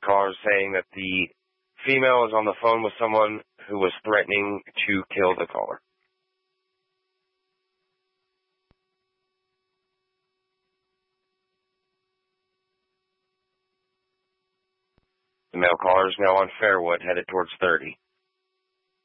caller saying that the female was on the phone with someone who was threatening to kill the caller. The male caller is now on Fairwood, headed towards 30.